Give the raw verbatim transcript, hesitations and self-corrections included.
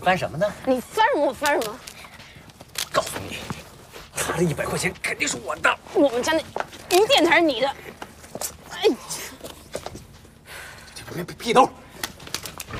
翻什么呢？ 你翻什么？我翻什么？ 告诉你，他的一百块钱肯定是我的。 我们家那鱼店才是你的。哎呀， 这屁屁屁兜。